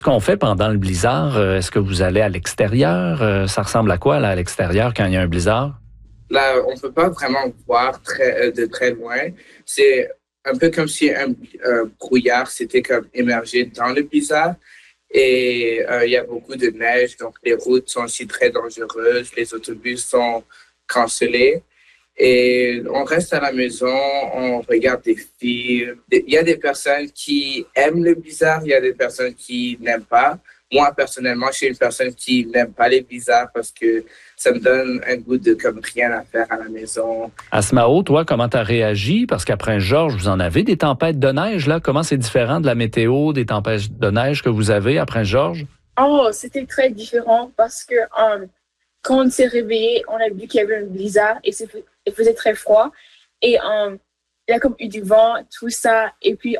Qu'on fait pendant le blizzard, est-ce que vous allez à l'extérieur? Ça ressemble à quoi là, à l'extérieur quand il y a un blizzard? Là, on ne peut pas vraiment voir de très loin. C'est un peu comme si un brouillard s'était comme émergé dans le blizzard. Et il y a beaucoup de neige, donc les routes sont aussi très dangereuses. Les autobus sont cancellés. Et on reste à la maison, on regarde des films. Il y a des personnes qui aiment le blizzard, il y a des personnes qui n'aiment pas. Moi, personnellement, je suis une personne qui n'aime pas les blizzards parce que ça me donne un goût de comme rien à faire à la maison. Asmao, toi, comment tu as réagi? Parce qu'après Georges, vous en avez des tempêtes de neige, là. Comment c'est différent de la météo, des tempêtes de neige que vous avez après Georges? Oh, c'était très différent parce que quand on s'est réveillé, on a vu qu'il y avait un blizzard et il faisait très froid. Et il y a comme eu du vent, tout ça. Et puis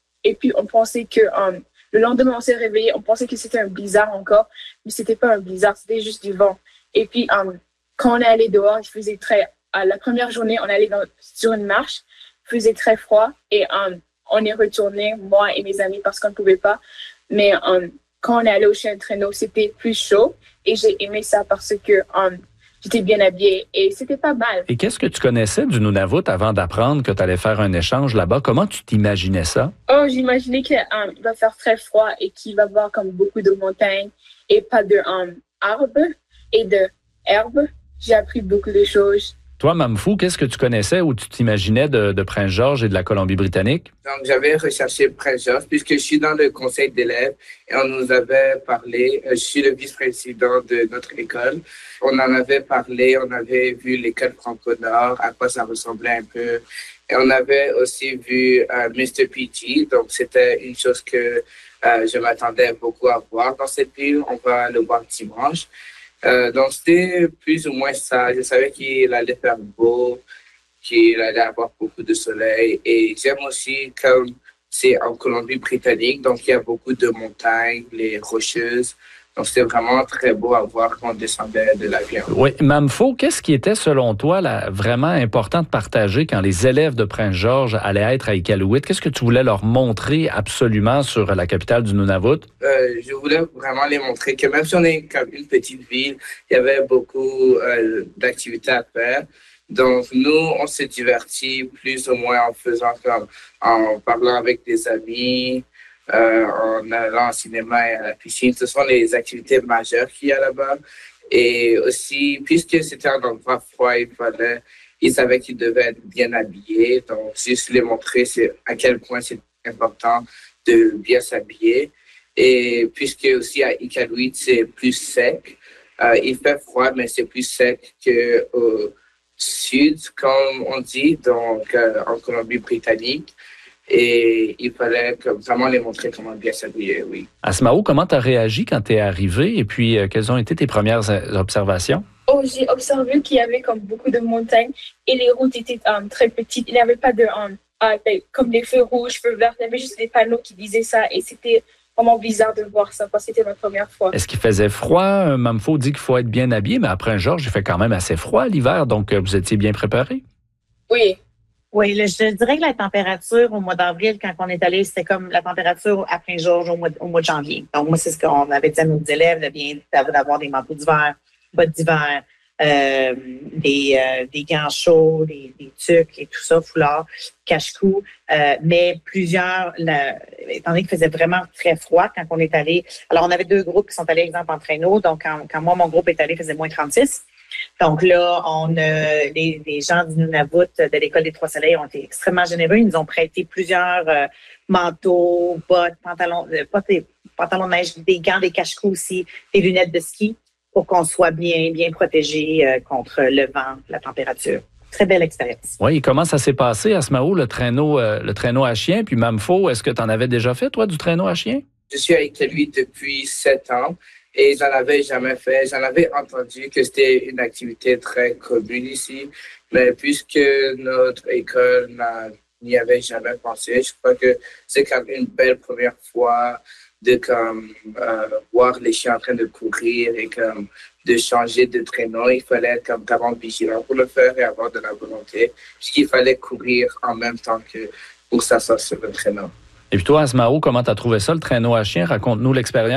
on pensait que le lendemain, on s'est réveillé, on pensait que c'était un blizzard encore, mais c'était pas un blizzard, c'était juste du vent. Et puis quand on est allé dehors, il faisait la première journée, on est allé sur une marche, il faisait très froid et on est retourné, moi et mes amis, parce qu'on ne pouvait pas. Mais quand on est allé au chien de traîneau, c'était plus chaud et j'ai aimé ça parce que j'étais bien habillée et c'était pas mal. Et qu'est-ce que tu connaissais du Nunavut avant d'apprendre que tu allais faire un échange là-bas? Comment tu t'imaginais ça? Oh, j'imaginais qu'il va faire très froid et qu'il va y avoir comme beaucoup de montagnes et pas de arbres et de herbes. J'ai appris beaucoup de choses. Toi, Mamfou, qu'est-ce que tu connaissais ou tu t'imaginais de Prince-Georges et de la Colombie-Britannique? Donc, j'avais recherché Prince-Georges puisque je suis dans le conseil d'élèves et on nous avait parlé, je suis le vice-président de notre école. On en avait parlé, on avait vu l'école Franco-Nord, à quoi ça ressemblait un peu. Et on avait aussi vu Mr. PG, donc c'était une chose que je m'attendais beaucoup à voir dans cette ville. On va le voir dimanche. Donc, c'était plus ou moins ça. Je savais qu'il allait faire beau, qu'il allait avoir beaucoup de soleil. Et j'aime aussi comme c'est en Colombie-Britannique, donc il y a beaucoup de montagnes, les rocheuses. Donc, c'était vraiment très beau à voir quand on descendait de l'avion. Oui, Mamfo, qu'est-ce qui était, selon toi, là, vraiment important de partager quand les élèves de Prince-Georges allaient être à Iqaluit? Qu'est-ce que tu voulais leur montrer absolument sur la capitale du Nunavut? Je voulais vraiment les montrer que même si on est comme une petite ville, il y avait beaucoup d'activités à faire. Donc, nous, on s'est divertis plus ou moins en parlant avec des amis, en allant au cinéma et à la piscine. Ce sont les activités majeures qu'il y a là-bas. Et aussi, puisque c'était un endroit froid, ils savaient qu'ils devaient être bien habillés. Donc, juste les montrer à quel point c'est important de bien s'habiller. Et puisque aussi à Iqaluit, c'est plus sec. Il fait froid, mais c'est plus sec qu'au sud, comme on dit, donc en Colombie-Britannique. Et il fallait vraiment les montrer comment bien s'habiller, oui. Asmao, comment tu as réagi quand tu es arrivé et puis quelles ont été tes premières observations? Oh, j'ai observé qu'il y avait comme beaucoup de montagnes et les routes étaient très petites. Il n'y avait pas de comme des feux rouges, feux verts. Il y avait juste des panneaux qui disaient ça et c'était vraiment bizarre de voir ça parce que c'était ma première fois. Est-ce qu'il faisait froid? Mamfo dit qu'il faut être bien habillé, mais après Georges, il fait quand même assez froid l'hiver, donc vous étiez bien préparé? Oui. Oui, je dirais que la température au mois d'avril, quand on est allé, c'était comme la température à Prince-Georges au mois de janvier. Donc, moi, c'est ce qu'on avait dit à nos élèves, d'avoir des manteaux d'hiver, bottes d'hiver, des gants chauds, des tucs et tout ça, foulards, cache-cou. Mais étant donné qu'il faisait vraiment très froid quand on est allé. Alors, on avait deux groupes qui sont allés, exemple, en traîneau. Donc, quand moi, mon groupe est allé, il faisait moins 36. Donc là, les gens du Nunavut de l'École des Trois-Soleils ont été extrêmement généreux. Ils nous ont prêté plusieurs manteaux, bottes, pantalons de neige, des gants, des cache-cous aussi, des lunettes de ski pour qu'on soit bien protégé contre le vent, la température. Très belle expérience. Oui, comment ça s'est passé, Asmao, le traîneau à chien? Puis Mamfo, est-ce que tu en avais déjà fait, toi, du traîneau à chien? Je suis avec lui depuis 7 ans. Et j'en avais jamais fait. J'en avais entendu que c'était une activité très commune ici. Mais puisque notre école n'y avait jamais pensé, je crois que c'est comme une belle première fois de voir les chiens en train de courir et de changer de traîneau. Il fallait être vraiment vigilant pour le faire et avoir de la volonté, puisqu'il fallait courir en même temps que pour s'asseoir sur le traîneau. Et puis toi, Asmao, comment tu as trouvé ça, le traîneau à chien? Raconte-nous l'expérience.